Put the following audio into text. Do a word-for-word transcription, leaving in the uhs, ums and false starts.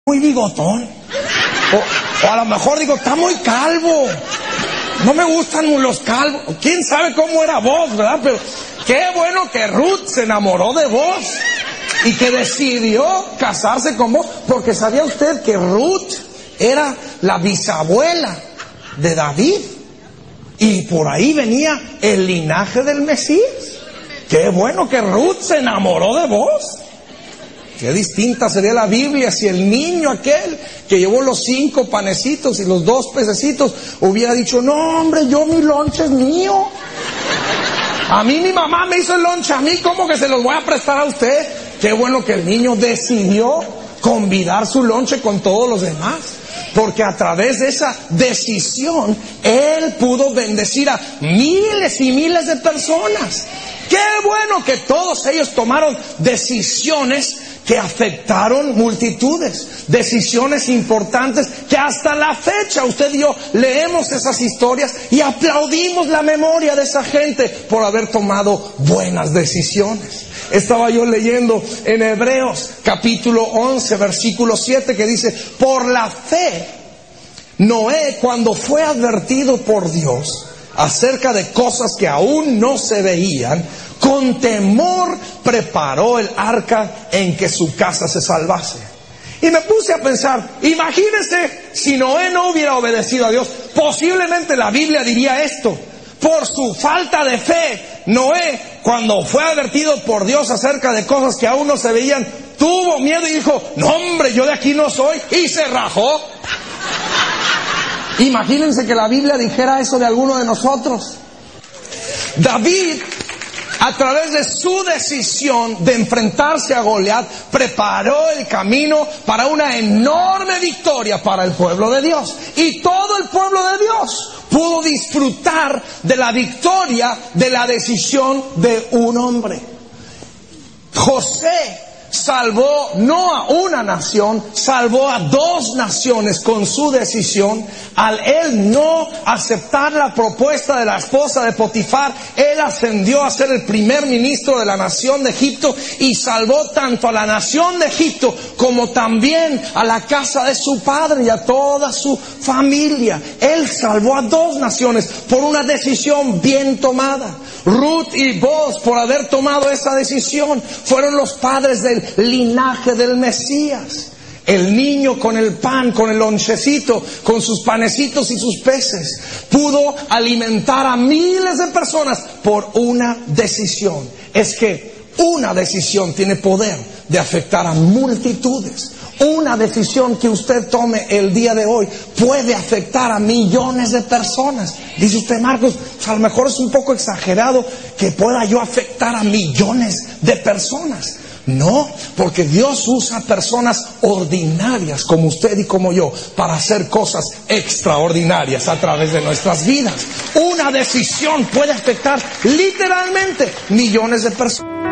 muy bigotón. O, o a lo mejor digo, está muy calvo. No me gustan los calvos. ¿Quién sabe cómo era vos, verdad? Pero qué bueno que Ruth se enamoró de vos y que decidió casarse con vos. Porque ¿sabía usted que Ruth era la bisabuela de David? Y por ahí venía el linaje del Mesías. Qué bueno que Ruth se enamoró de vos. Qué distinta sería la Biblia si el niño aquel que llevó los cinco panecitos y los dos pececitos hubiera dicho, no hombre, yo mi lonche es mío. A mí mi mamá me hizo el lonche, a mí ¿cómo que se los voy a prestar a usted? Qué bueno que el niño decidió convidar su lonche con todos los demás. Porque a través de esa decisión, él pudo bendecir a miles y miles de personas. Qué bueno que todos ellos tomaron decisiones que afectaron multitudes, decisiones importantes que hasta la fecha usted y yo leemos esas historias y aplaudimos la memoria de esa gente por haber tomado buenas decisiones. Estaba yo leyendo en Hebreos capítulo once versículo siete que dice, por la fe Noé, cuando fue advertido por Dios acerca de cosas que aún no se veían, con temor preparó el arca en que su casa se salvase. Y me puse a pensar, imagínense si Noé no hubiera obedecido a Dios, posiblemente la Biblia diría esto: por su falta de fe, Noé, cuando fue advertido por Dios acerca de cosas que aún no se veían, tuvo miedo y dijo, no hombre, yo de aquí no soy, y se rajó. Imagínense que la Biblia dijera eso de alguno de nosotros. David, a través de su decisión de enfrentarse a Goliat, preparó el camino para una enorme victoria para el pueblo de Dios. Y todo el pueblo de Dios pudo disfrutar de la victoria de la decisión de un hombre. José salvó no a una nación, salvó a dos naciones con su decisión. Al él no aceptar la propuesta de la esposa de Potifar, él ascendió a ser el primer ministro de la nación de Egipto y salvó tanto a la nación de Egipto como también a la casa de su padre y a toda su familia. Él salvó a dos naciones por una decisión bien tomada. Ruth y Boaz, por haber tomado esa decisión, fueron los padres del linaje del Mesías. El niño con el pan, con el lonchecito, con sus panecitos y sus peces, pudo alimentar a miles de personas por una decisión. Es que una decisión tiene poder de afectar a multitudes. Una decisión que usted tome el día de hoy puede afectar a millones de personas. Dice usted, Marcos, a lo mejor es un poco exagerado que pueda yo afectar a millones de personas. No, porque Dios usa personas ordinarias como usted y como yo para hacer cosas extraordinarias a través de nuestras vidas. Una decisión puede afectar literalmente millones de personas.